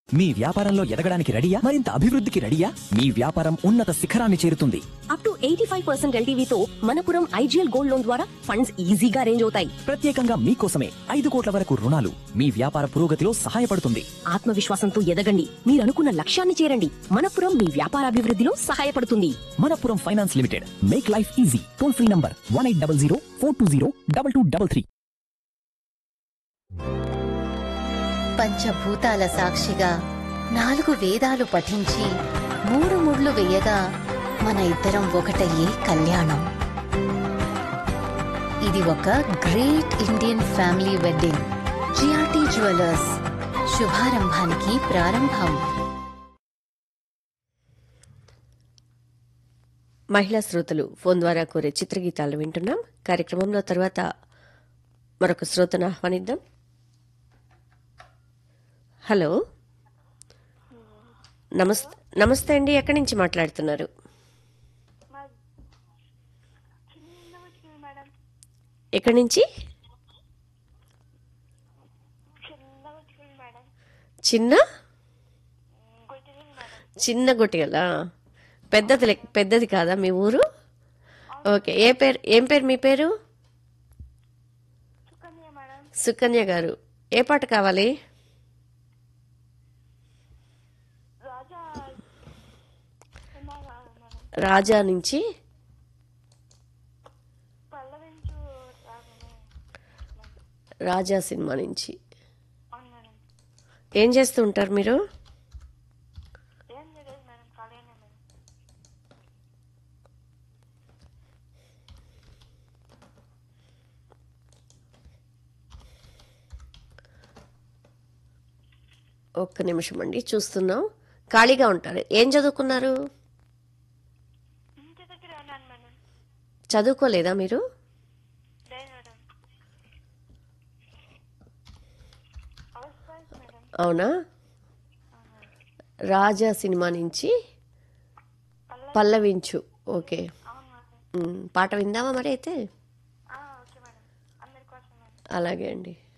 మీ వ్యాపారంలో ఎదగడానికి రెడీయా? మరింత అభివృద్ధికి రెడీయా? మీ వ్యాపారం ఉన్నత శిఖరాన్ని చేరుతుంది. Up to 85% LTVతో Manappuram IGL gold loan ద్వారా ఫండ్స్ ఈజీగా అరేంజ్ అవుతాయి. ప్రత్యేకంగా మీకోసమే 5 కోట్ల వరకు రుణాలు మీ వ్యాపార పురోగతిలో సహాయపడుతుంది. ఆత్మవిశ్వాసంతో ఎదగండి, మీరు అనుకున్న లక్ష్యాన్ని చేరండి. మనపురం మీ వ్యాపార అభివృద్ధిలో సహాయపడుతుంది. Manappuram finance limited, make life easy. Toll free number 1800-420-2233. పంచభూతాల సాక్షిగా 4 వేదాలు పఠించి 3 ముళ్ళు వేయగా మన ఇద్దరం ఒకటయ్యే కళ్యాణం. ఇది ఒక great Indian family wedding. GRT jewellers, శుభారంభానికి ప్రారంభం. మహిళా శ్రోతలు ఫోన్ ద్వారా కోరే చిత్రగీతాలు వింటున్నాం. కార్యక్రమంలో తర్వాత మరొక శ్రోతను ఆహ్వానిద్దాం. హలో, నమస్తే అండి. ఎక్కడి నుంచి మాట్లాడుతున్నారు? ఎక్కడి నుంచి? చిన్న గొట్టిగలా? పెద్దది కాదా మీ ఊరు? ఓకే. ఏం పేరు మీ పేరు? సుకన్య గారు, ఏ పాట కావాలి? రాజా నుంచి రాజా సినిమా నుంచి. ఏం చేస్తూ ఉంటారు మీరు? ఒక్క నిమిషం అండి, చూస్తున్నాం. ఖాళీగా ఉంటారు. ఏం చదువుకున్నారు? చదువుకోలేదా మీరు? అవునా? రాజా సినిమా నుంచి పల్లవించు. ఓకే, పాట విందామా మరి అయితే? అలాగే అండి.